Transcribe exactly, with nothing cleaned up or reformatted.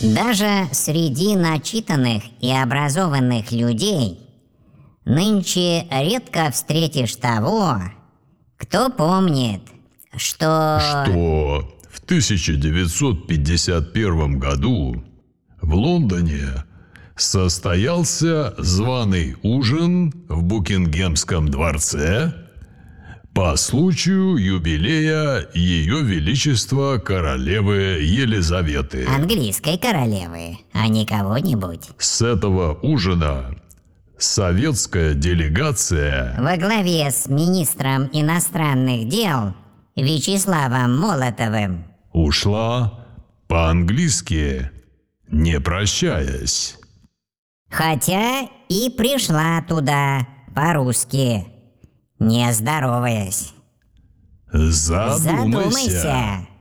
Даже среди начитанных и образованных людей нынче редко встретишь того, кто помнит, что... Что в тысяча девятьсот пятьдесят первом году в Лондоне состоялся званый ужин в Букингемском дворце по случаю юбилея Ее Величества королевы Елизаветы. Английской королевы, а не кого-нибудь. С этого ужина советская делегация Во главе с министром иностранных дел Вячеславом Молотовым ушла по-английски, не прощаясь. Хотя и пришла туда по-русски, не здороваясь. Задумайся. Задумайся.